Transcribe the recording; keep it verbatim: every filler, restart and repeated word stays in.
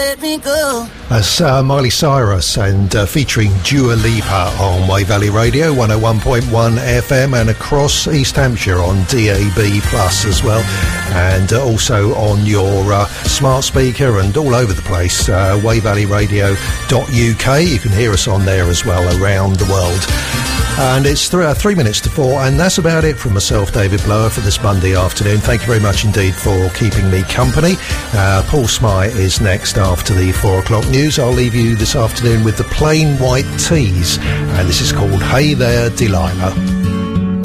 let me go. That's uh, Miley Cyrus and uh, featuring Dua Lipa on Wave Valley Radio, one oh one point one F M, and across East Hampshire on D A B plus as well, and uh, also on your uh, smart speaker and all over the place, uh, wave valley radio dot U K. You can hear us on there as well around the world. And it's th- uh, three minutes to four, and that's about it from myself, David Blower, for this Monday afternoon. Thank you very much indeed for keeping me company. Uh, Paul Smye is next after the four o'clock news. I'll leave you this afternoon with the Plain White Tees, and this is called Hey There, Delilah.